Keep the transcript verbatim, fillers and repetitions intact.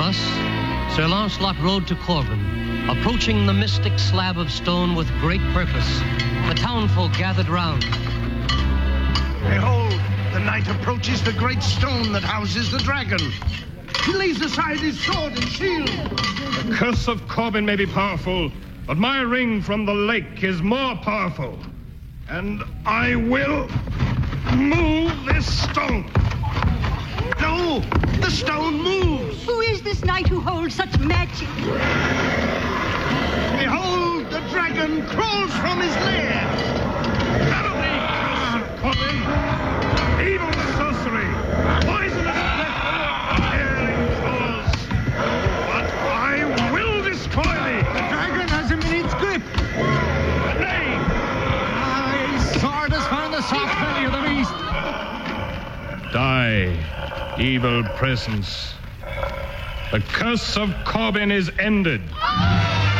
Thus, Sir Lancelot rode to Corban, approaching the mystic slab of stone with great purpose. The townfolk gathered round. Behold, the knight approaches the great stone that houses the dragon. He lays aside his sword and shield. The curse of Corban may be powerful, but my ring from the lake is more powerful. And I will move this stone. No, the stone moves. Who is this knight who holds such magic? Behold, the dragon crawls from his lair. Penalty, curse of Corban! Evil sorcery! Poisonous death! Tearing claws! But I will destroy thee! The dragon has him in its grip! Nay! My sword has found the soft belly of the beast! Die, evil presence. The curse of Corban is ended.